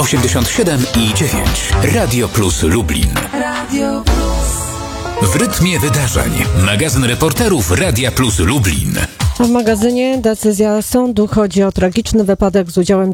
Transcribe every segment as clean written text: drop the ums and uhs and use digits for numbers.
87,9. Radio Plus Lublin. Radio Plus. W rytmie wydarzeń. Magazyn reporterów Radia Plus Lublin. A w magazynie decyzja sądu. Chodzi o tragiczny wypadek z udziałem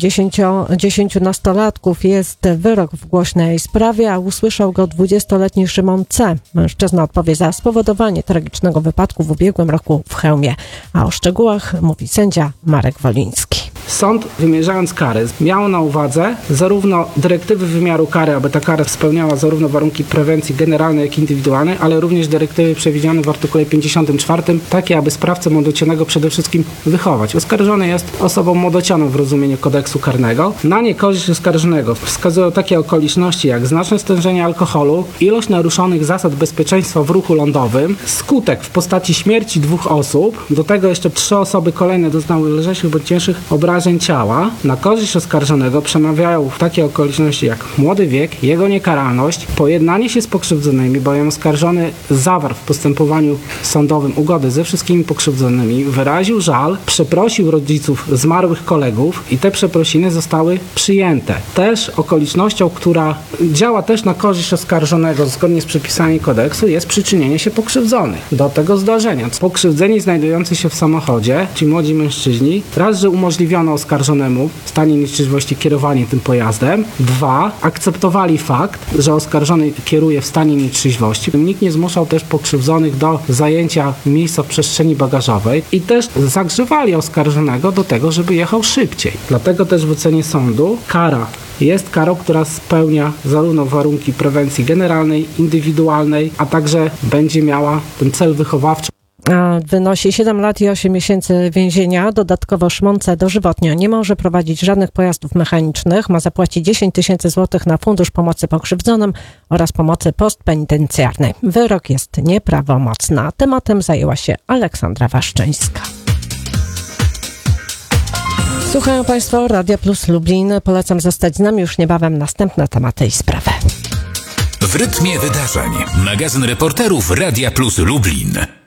10 nastolatków. Jest wyrok w głośnej sprawie, a usłyszał go 20-letni Szymon C. Mężczyzna odpowie za spowodowanie tragicznego wypadku w ubiegłym roku w Chełmie. A o szczegółach mówi sędzia Marek Woliński. Sąd, wymierzając kary, miał na uwadze zarówno dyrektywy wymiaru kary, aby ta kara spełniała zarówno warunki prewencji generalnej, jak i indywidualnej, ale również dyrektywy przewidziane w artykule 54, takie aby sprawcę młodocianego przede wszystkim wychować. Oskarżony jest osobą młodocianą w rozumieniu kodeksu karnego. Na niekorzyść oskarżonego wskazują takie okoliczności jak znaczne stężenie alkoholu, ilość naruszonych zasad bezpieczeństwa w ruchu lądowym, skutek w postaci śmierci 2 osób, do tego jeszcze 3 osoby kolejne doznały lżejszych bądź cięższych obrażeń ciała. Na korzyść oskarżonego przemawiają takie okoliczności jak młody wiek, jego niekaralność, pojednanie się z pokrzywdzonymi, bowiem oskarżony zawarł w postępowaniu sądowym ugodę ze wszystkimi pokrzywdzonymi, wyraził żal, przeprosił rodziców zmarłych kolegów i te przeprosiny zostały przyjęte. Też okolicznością, która działa też na korzyść oskarżonego zgodnie z przepisami kodeksu, jest przyczynienie się pokrzywdzonych do tego zdarzenia. Pokrzywdzeni znajdujący się w samochodzie, ci młodzi mężczyźni, raz, że umożliwiono oskarżonemu w stanie nietrzeźwości kierowanie tym pojazdem, 2, akceptowali fakt, że oskarżony kieruje w stanie nietrzeźwości. Nikt nie zmuszał też pokrzywdzonych do zajęcia miejsca w przestrzeni bagażowej i też zagrzewali oskarżonego do tego, żeby jechał szybciej. Dlatego też w ocenie sądu kara jest karą, która spełnia zarówno warunki prewencji generalnej, indywidualnej, a także będzie miała ten cel wychowawczy. Wynosi 7 lat i 8 miesięcy więzienia. Dodatkowo Szymon C. dożywotnio nie może prowadzić żadnych pojazdów mechanicznych. Ma zapłacić 10 000 złotych na Fundusz Pomocy Pokrzywdzonym oraz pomocy postpenitencjarnej. Wyrok jest nieprawomocny. Tematem zajęła się Aleksandra Waszczyńska. Słuchają Państwo Radia Plus Lublin. Polecam zostać z nami już niebawem. Następne tematy i sprawy. W rytmie wydarzeń. Magazyn reporterów Radia Plus Lublin.